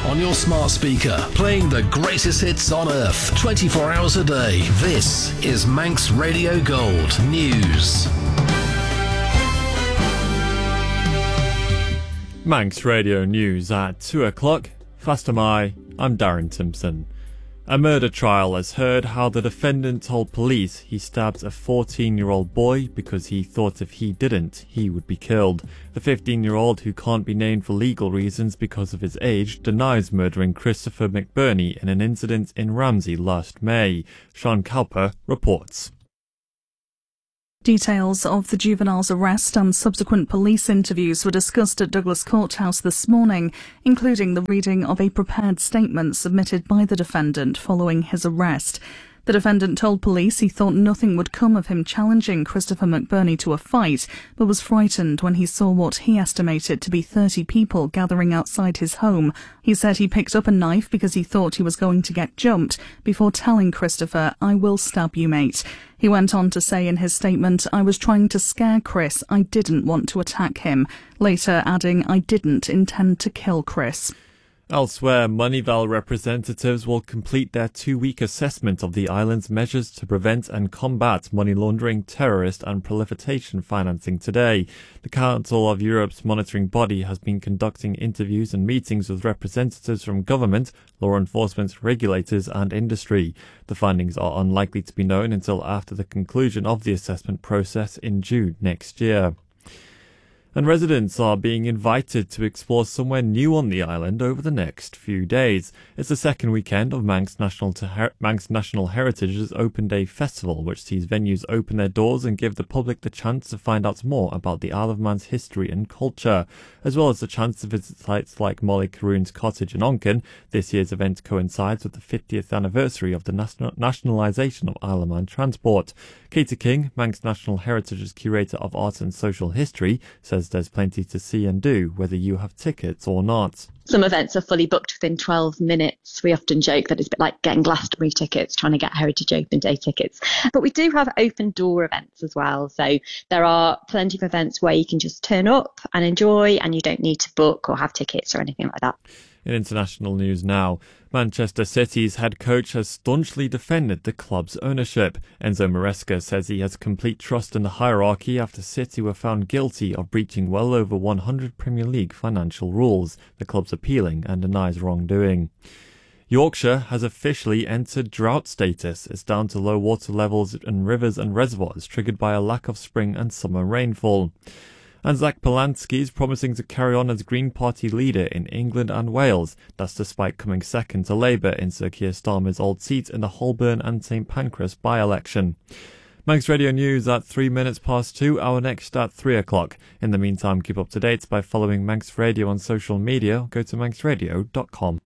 on your smart speaker, playing the greatest hits on earth, 24 hours a day. This is Manx Radio Gold News. Manx Radio News at 2 o'clock. Faster my, I'm Darren Timpson. A murder trial has heard how the defendant told police he stabbed a 14-year-old boy because he thought if he didn't, he would be killed. The 15-year-old, who can't be named for legal reasons because of his age, denies murdering Christopher McBurney in an incident in Ramsey last May. Sean Cowper reports. Details of the juvenile's arrest and subsequent police interviews were discussed at Douglas Courthouse this morning, including the reading of a prepared statement submitted by the defendant following his arrest. The defendant told police he thought nothing would come of him challenging Christopher McBurney to a fight, but was frightened when he saw what he estimated to be 30 people gathering outside his home. He said he picked up a knife because he thought he was going to get jumped, before telling Christopher, "I will stab you, mate." He went on to say in his statement, "I was trying to scare Chris, I didn't want to attack him," later adding, "I didn't intend to kill Chris." Elsewhere, Moneyval representatives will complete their 2-week assessment of the island's measures to prevent and combat money laundering, terrorist and proliferation financing today. The Council of Europe's monitoring body has been conducting interviews and meetings with representatives from government, law enforcement, regulators and industry. The findings are unlikely to be known until after the conclusion of the assessment process in June next year. And residents are being invited to explore somewhere new on the island over the next few days. It's the second weekend of Manx National Heritage's Open Day Festival, which sees venues open their doors and give the public the chance to find out more about the Isle of Man's history and culture, as well as the chance to visit sites like Molly Caroon's cottage in Onken. This year's event coincides with the 50th anniversary of the nationalisation of Isle of Man transport. Katie King, Manx National Heritage's Curator of Art and Social History, says there's plenty to see and do, whether you have tickets or not. Some events are fully booked within 12 minutes. We often joke that it's a bit like getting Glastonbury tickets, trying to get Heritage Open Day tickets. But we do have open door events as well. So there are plenty of events where you can just turn up and enjoy, and you don't need to book or have tickets or anything like that. In international news now, Manchester City's head coach has staunchly defended the club's ownership. Enzo Maresca says he has complete trust in the hierarchy after City were found guilty of breaching well over 100 Premier League financial rules. The club's appealing and denies wrongdoing. Yorkshire has officially entered drought status. It's down to low water levels in rivers and reservoirs triggered by a lack of spring and summer rainfall. And Zach Polanski is promising to carry on as Green Party leader in England and Wales. That's despite coming second to Labour in Sir Keir Starmer's old seat in the Holborn and St Pancras by-election. Manx Radio News at 2:03, our next at 3 o'clock. In the meantime, keep up to date by following Manx Radio on social media. Go to manxradio.com.